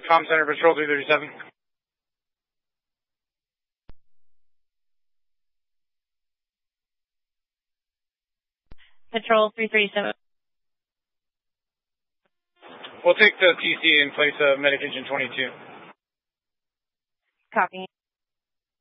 Comm Center, Patrol 337. Patrol 337. We'll take the TC in place of Medic Engine 22. Copy.